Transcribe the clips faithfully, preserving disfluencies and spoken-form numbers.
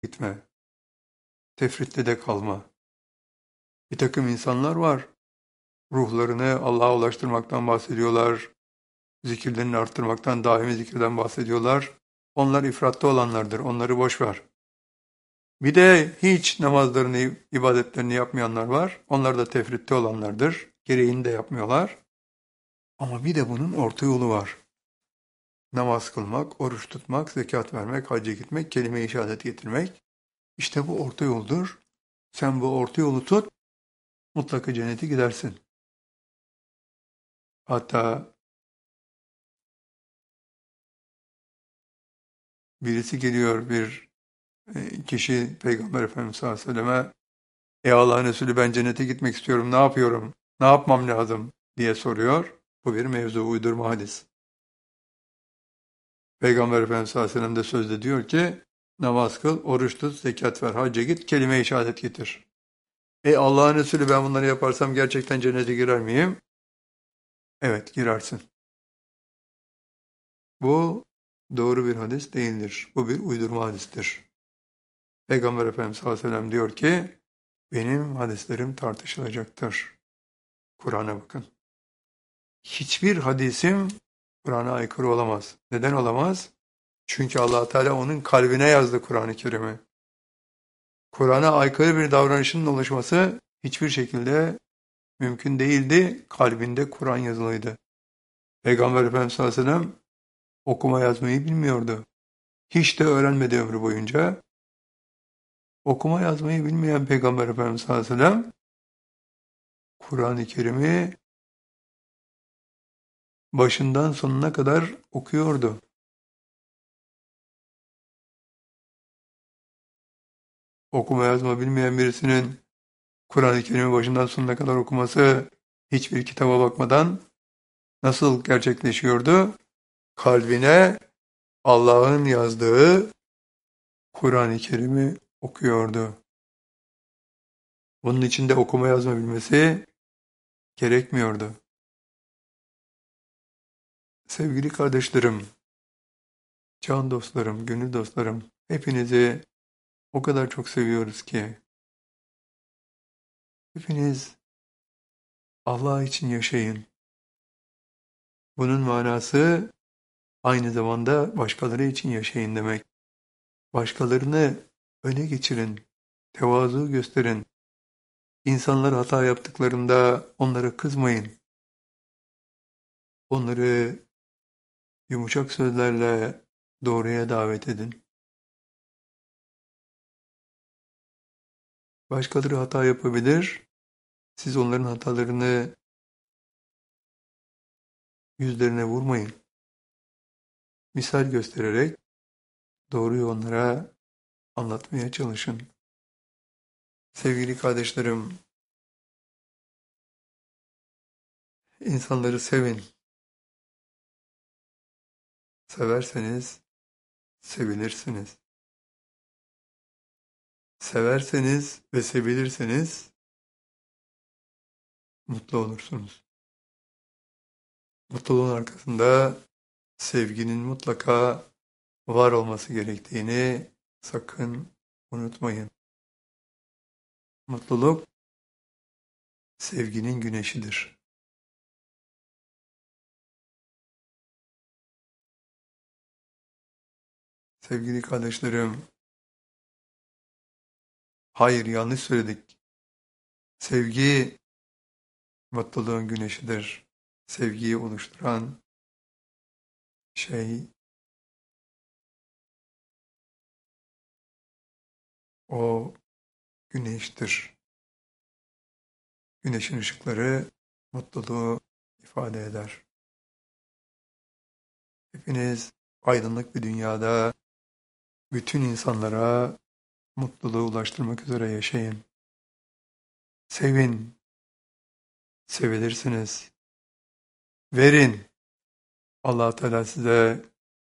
gitme, tefritte de kalma. Bir takım insanlar var, ruhlarını Allah'a ulaştırmaktan bahsediyorlar, zikirlerini arttırmaktan, daimi zikirden bahsediyorlar. Onlar ifratta olanlardır, onları boş ver. Bir de hiç namazlarını, ibadetlerini yapmayanlar var. Onlar da tefritte olanlardır. Gereğini de yapmıyorlar. Ama bir de bunun orta yolu var. Namaz kılmak, oruç tutmak, zekat vermek, hacca gitmek, kelime-i şehadet getirmek. İşte bu orta yoldur. Sen bu orta yolu tut, mutlaka cennete gidersin. Hatta birisi geliyor, bir e, kişi Peygamber Efendimiz sallallahu aleyhi ve selleme "Ey Allah'ın Resulü, ben cennete gitmek istiyorum, ne yapıyorum, ne yapmam lazım?" diye soruyor. Bu bir mevzu, uydurma hadis. Peygamber Efendimiz sallallahu aleyhi ve sellem de sözde diyor ki, namaz kıl, oruç tut, zekat ver, hacca git, kelime-i şehadet getir. Ey Allah'ın Resulü, ben bunları yaparsam gerçekten cennete girer miyim? Evet, girersin. Bu doğru bir hadis değildir. Bu bir uydurma hadistir. Peygamber Efendimiz sallallahu aleyhi ve sellem diyor ki, benim hadislerim tartışılacaktır. Kur'an'a bakın. Hiçbir hadisim Kur'an'a aykırı olamaz. Neden olamaz? Çünkü Allah Teala onun kalbine yazdı Kur'an-ı Kerim'i. Kur'an'a aykırı bir davranışının oluşması hiçbir şekilde mümkün değildi. Kalbinde Kur'an yazılıydı. Peygamber Efendimiz sallallahu aleyhi ve sellem okuma yazmayı bilmiyordu. Hiç de öğrenmedi ömrü boyunca. Okuma yazmayı bilmeyen Peygamber Efendimiz sallallahu aleyhi ve sellem Kur'an-ı Kerim'i başından sonuna kadar okuyordu. Okuma yazma bilmeyen birisinin Kur'an-ı Kerim'i başından sonuna kadar okuması hiçbir kitaba bakmadan nasıl gerçekleşiyordu? Kalbine Allah'ın yazdığı Kur'an-ı Kerim'i okuyordu. Bunun için de okuma yazma bilmesi gerekmiyordu. Sevgili kardeşlerim, can dostlarım, gönül dostlarım, hepinizi o kadar çok seviyoruz ki, hepiniz Allah için yaşayın. Bunun manası aynı zamanda başkaları için yaşayın demek. Başkalarını öne geçirin, tevazu gösterin. İnsanlar hata yaptıklarında onlara kızmayın. Onları yumuşak sözlerle doğruya davet edin. Başkaları hata yapabilir. Siz onların hatalarını yüzlerine vurmayın. Misal göstererek doğruyu onlara anlatmaya çalışın. Sevgili kardeşlerim, insanları sevin. Severseniz sevilirsiniz. Severseniz ve sevilirseniz mutlu olursunuz. Mutluluğun arkasında sevginin mutlaka var olması gerektiğini sakın unutmayın. Mutluluk sevginin güneşidir. Sevgili kardeşlerim, hayır, yanlış söyledik. Sevgi mutluluğun güneşidir. Sevgiyi oluşturan şey o güneştir. Güneşin ışıkları mutluluğu ifade eder. Hepiniz aydınlık bir dünyada bütün insanlara mutluluğu ulaştırmak üzere yaşayın. Sevin, sevilirsiniz. Verin, Allah Teala size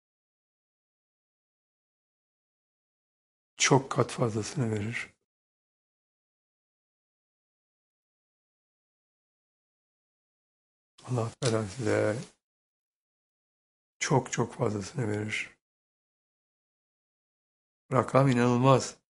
çok kat fazlasını verir. Allah Teala size çok çok fazlasını verir. Rakam inanılmaz.